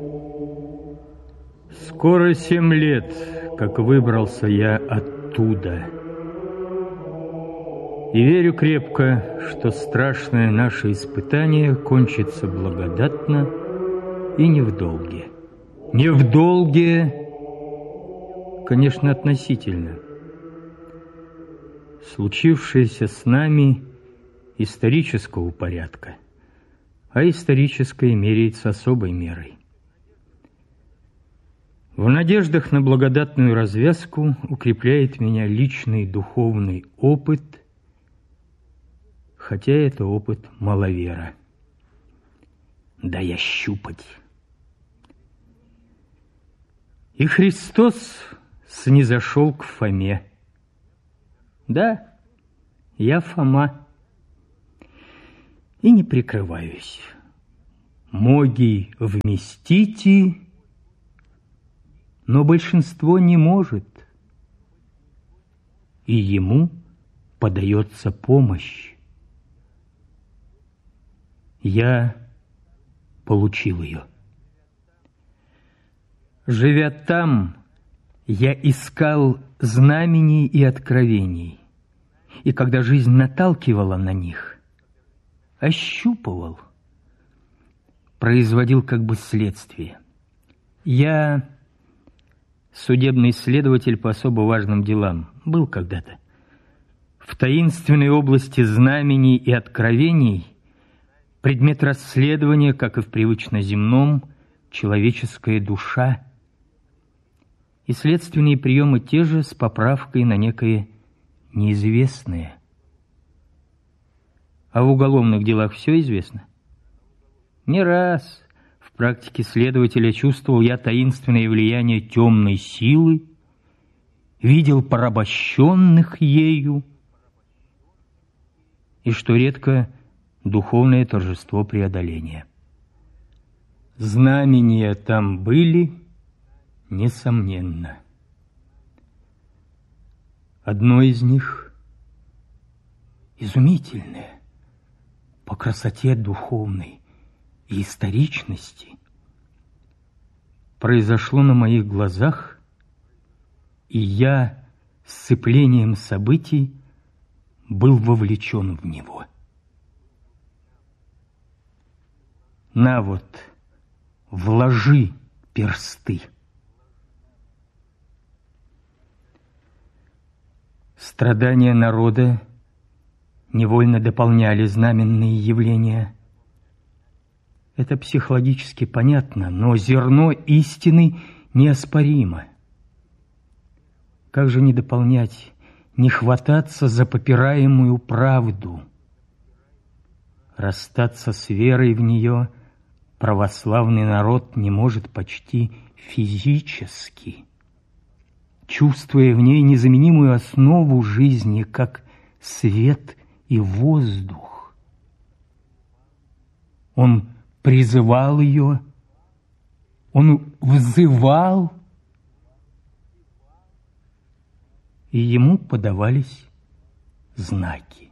Скоро 7 лет, как выбрался я оттуда. И верю крепко, что страшное наше испытание кончится благодатно и не в долге. Не в долге, конечно, относительно. Случившееся с нами исторического порядка, а историческое меряется особой мерой. В надеждах на благодатную развязку укрепляет меня личный духовный опыт, хотя это опыт маловера. Да я щупать. И Христос снизошел к Фоме. Да, я Фома. И не прикрываюсь. Моги вместите, но большинство не может, и ему подается помощь. Я получил ее. Живя там, я искал знамений и откровений, и когда жизнь наталкивала на них, ощупывал, производил как бы следствие. Я судебный следователь по особо важным делам, был когда-то. В таинственной области знамений и откровений предмет расследования, как и в привычно земном, человеческая душа. И следственные приемы те же, с поправкой на некое неизвестное. А в уголовных делах все известно? Не раз в практике следователя чувствовал я таинственное влияние темной силы, видел порабощенных ею, и, что редко, духовное торжество преодоления. Знамения там были, несомненно. Одно из них изумительное по красоте духовной и историчности произошло на моих глазах, и я сцеплением событий был вовлечен в него. На вот, вложи персты. Страдания народа невольно дополняли знаменные явления. Это психологически понятно, но зерно истины неоспоримо. Как же не дополнять, не хвататься за попираемую правду? Расстаться с верой в нее православный народ не может почти физически, чувствуя в ней незаменимую основу жизни, как свет и воздух. Он призывал ее, он взывал, и ему подавались знаки.